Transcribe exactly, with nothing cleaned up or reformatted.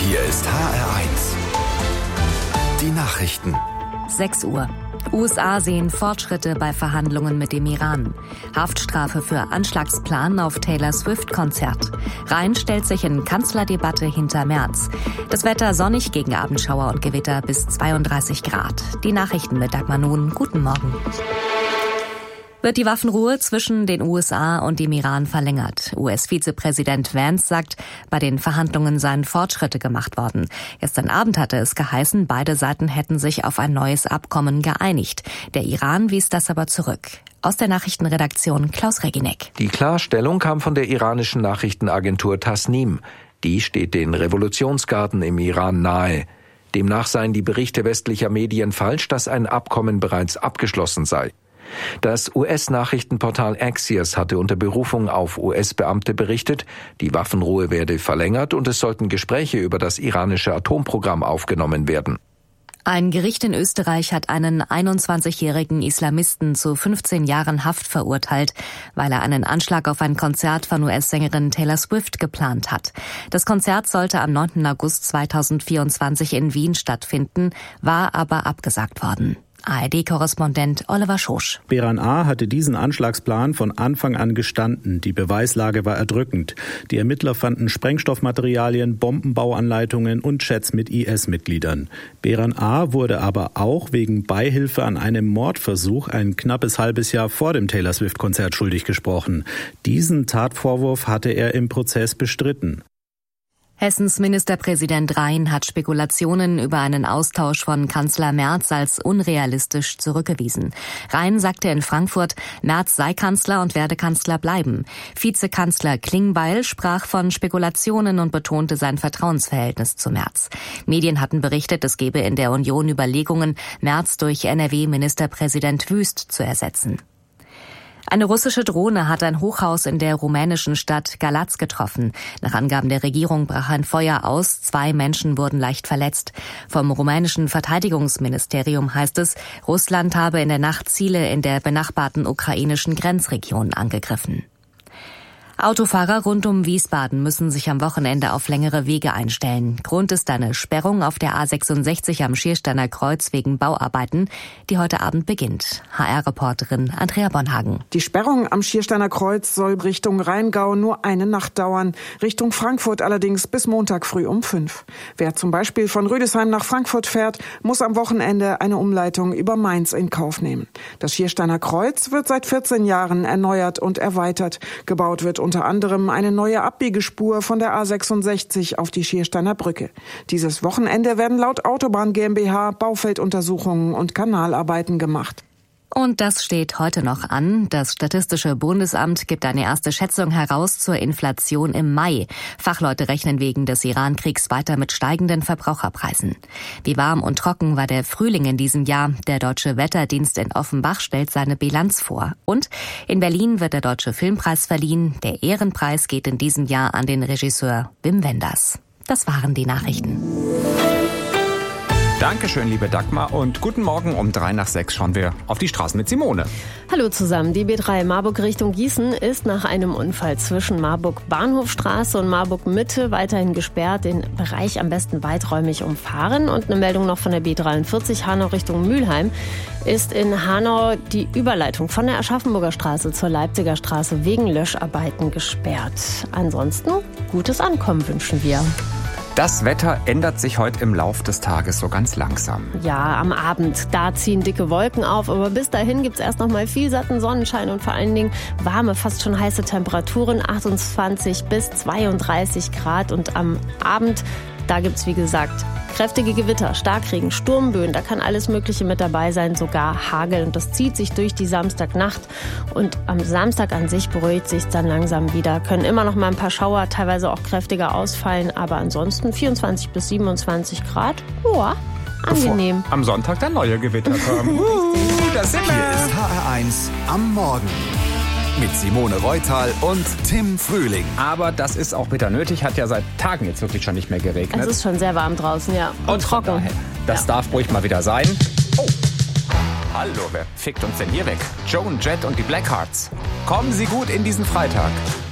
Hier ist H R eins. Die Nachrichten. sechs Uhr. U S A sehen Fortschritte bei Verhandlungen mit dem Iran. Haftstrafe für Anschlagsplan auf Taylor Swift-Konzert. Rhein stellt sich in Kanzlerdebatte hinter Merz. Das Wetter sonnig gegen Abendschauer und Gewitter bis zweiunddreißig Grad. Die Nachrichten mit Dagmar Nun. Guten Morgen. Wird die Waffenruhe zwischen den U S A und dem Iran verlängert. U S-Vizepräsident Vance sagt, bei den Verhandlungen seien Fortschritte gemacht worden. Gestern Abend hatte es geheißen, beide Seiten hätten sich auf ein neues Abkommen geeinigt. Der Iran wies das aber zurück. Aus der Nachrichtenredaktion Klaus Reginek. Die Klarstellung kam von der iranischen Nachrichtenagentur Tasnim. Die steht den Revolutionsgarden im Iran nahe. Demnach seien die Berichte westlicher Medien falsch, dass ein Abkommen bereits abgeschlossen sei. Das U S-Nachrichtenportal Axios hatte unter Berufung auf U S-Beamte berichtet, die Waffenruhe werde verlängert und es sollten Gespräche über das iranische Atomprogramm aufgenommen werden. Ein Gericht in Österreich hat einen einundzwanzigjährigen Islamisten zu fünfzehn Jahren Haft verurteilt, weil er einen Anschlag auf ein Konzert von U S-Sängerin Taylor Swift geplant hat. Das Konzert sollte am neunten August zweitausendvierundzwanzig in Wien stattfinden, war aber abgesagt worden. A R D-Korrespondent Oliver Schosch. Beran A. hatte diesen Anschlagsplan von Anfang an gestanden. Die Beweislage war erdrückend. Die Ermittler fanden Sprengstoffmaterialien, Bombenbauanleitungen und Chats mit I S-Mitgliedern. Beran A. wurde aber auch wegen Beihilfe an einem Mordversuch ein knappes halbes Jahr vor dem Taylor Swift-Konzert schuldig gesprochen. Diesen Tatvorwurf hatte er im Prozess bestritten. Hessens Ministerpräsident Rhein hat Spekulationen über einen Austausch von Kanzler Merz als unrealistisch zurückgewiesen. Rhein sagte in Frankfurt, Merz sei Kanzler und werde Kanzler bleiben. Vizekanzler Klingbeil sprach von Spekulationen und betonte sein Vertrauensverhältnis zu Merz. Medien hatten berichtet, es gebe in der Union Überlegungen, Merz durch N R W-Ministerpräsident Wüst zu ersetzen. Eine russische Drohne hat ein Hochhaus in der rumänischen Stadt Galați getroffen. Nach Angaben der Regierung brach ein Feuer aus, zwei Menschen wurden leicht verletzt. Vom rumänischen Verteidigungsministerium heißt es, Russland habe in der Nacht Ziele in der benachbarten ukrainischen Grenzregion angegriffen. Autofahrer rund um Wiesbaden müssen sich am Wochenende auf längere Wege einstellen. Grund ist eine Sperrung auf der A sechsundsechzig am Schiersteiner Kreuz wegen Bauarbeiten, die heute Abend beginnt. H R-Reporterin Andrea Bonhagen. Die Sperrung am Schiersteiner Kreuz soll Richtung Rheingau nur eine Nacht dauern, Richtung Frankfurt allerdings bis Montag früh um fünf. Wer zum Beispiel von Rüdesheim nach Frankfurt fährt, muss am Wochenende eine Umleitung über Mainz in Kauf nehmen. Das Schiersteiner Kreuz wird seit vierzehn Jahren erneuert und erweitert. Gebaut wird unter anderem eine neue Abbiegespur von der A sechsundsechzig auf die Schiersteiner Brücke. Dieses Wochenende werden laut Autobahn GmbH Baufelduntersuchungen und Kanalarbeiten gemacht. Und das steht heute noch an. Das Statistische Bundesamt gibt eine erste Schätzung heraus zur Inflation im Mai. Fachleute rechnen wegen des Iran-Kriegs weiter mit steigenden Verbraucherpreisen. Wie warm und trocken war der Frühling in diesem Jahr? Der Deutsche Wetterdienst in Offenbach stellt seine Bilanz vor. Und in Berlin wird der Deutsche Filmpreis verliehen. Der Ehrenpreis geht in diesem Jahr an den Regisseur Wim Wenders. Das waren die Nachrichten. Dankeschön, liebe Dagmar, und guten Morgen. Um drei nach sechs schauen wir auf die Straßen mit Simone. Hallo zusammen. Die B drei Marburg Richtung Gießen ist nach einem Unfall zwischen Marburg Bahnhofstraße und Marburg Mitte weiterhin gesperrt. Den Bereich am besten weiträumig umfahren. Und eine Meldung noch von der B dreiundvierzig Hanau Richtung Mülheim ist in Hanau die Überleitung von der Aschaffenburger Straße zur Leipziger Straße wegen Löscharbeiten gesperrt. Ansonsten gutes Ankommen wünschen wir. Das Wetter ändert sich heute im Lauf des Tages so ganz langsam. Ja, am Abend, da ziehen dicke Wolken auf, aber bis dahin gibt's erst noch mal viel satten Sonnenschein und vor allen Dingen warme, fast schon heiße Temperaturen, achtundzwanzig bis zweiunddreißig Grad. Und am Abend, da gibt's wie gesagt kräftige Gewitter, Starkregen, Sturmböen, da kann alles Mögliche mit dabei sein, sogar Hagel. Und das zieht sich durch die Samstagnacht. Und am Samstag an sich beruhigt sich dann langsam wieder. Können immer noch mal ein paar Schauer, teilweise auch kräftiger ausfallen. Aber ansonsten vierundzwanzig bis siebenundzwanzig Grad. Boah, angenehm. Bevor am Sonntag dann neue Gewitter kommen. Das sind wir. Hier ist H R eins am Morgen. Mit Simone Reutal und Tim Frühling. Aber das ist auch bitter nötig, hat ja seit Tagen jetzt wirklich schon nicht mehr geregnet. Es ist schon sehr warm draußen, ja. Und, und trocken. Daher, das ja. darf ruhig mal wieder sein. Oh, hallo, wer fickt uns denn hier weg? Joan Jett und die Blackhearts. Kommen Sie gut in diesen Freitag.